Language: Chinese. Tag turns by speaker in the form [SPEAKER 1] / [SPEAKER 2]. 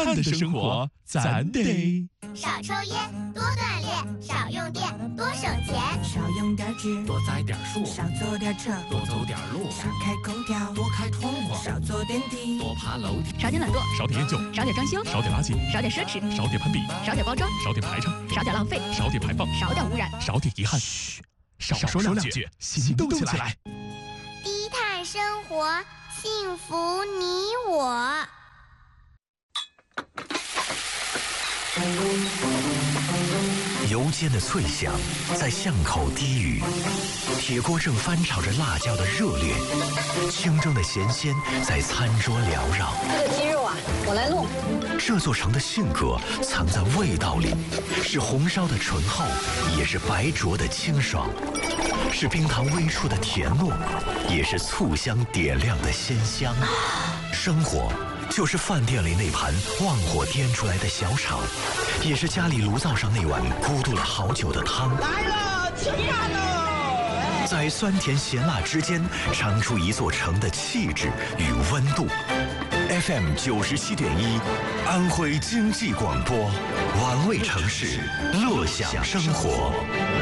[SPEAKER 1] 汉的生活咱得
[SPEAKER 2] 少抽烟，多锻炼，少用电，多省钱，
[SPEAKER 3] 少用点纸，
[SPEAKER 4] 多栽点树，
[SPEAKER 3] 少坐点车，
[SPEAKER 4] 多走点路，
[SPEAKER 3] 少开空调，
[SPEAKER 4] 多开窗户，
[SPEAKER 3] 少坐电梯，
[SPEAKER 4] 多爬楼梯，
[SPEAKER 5] 少点懒惰，
[SPEAKER 1] 少点烟酒，
[SPEAKER 5] 少点装修，
[SPEAKER 1] 少点垃圾，
[SPEAKER 5] 少点奢侈，
[SPEAKER 1] 少点攀比，
[SPEAKER 5] 少点包装，
[SPEAKER 1] 少点排场，
[SPEAKER 5] 少点浪费，
[SPEAKER 1] 少点排放，
[SPEAKER 5] 少点污染，
[SPEAKER 1] 少点遗憾。嘘，少说两句，行动起来。
[SPEAKER 2] 低碳生活，幸福你我。
[SPEAKER 6] 油煎的脆响在巷口低语，铁锅正翻炒着辣椒的热烈，清蒸的咸鲜在餐桌缭绕。
[SPEAKER 7] 这个鸡肉啊，我来弄。
[SPEAKER 6] 这座城的性格藏在味道里，是红烧的醇厚，也是白灼的清爽，是冰糖微出的甜糯，也是醋香点亮的鲜香。生活就是饭店里那盘旺火颠出来的小炒，也是家里炉灶上那碗咕嘟了好久的汤。
[SPEAKER 8] 来了，吃饭喽！
[SPEAKER 6] 在酸甜咸辣之间，尝出一座城的气质与温度。FM 97.1，安徽经济广播，玩味城市，乐享生活。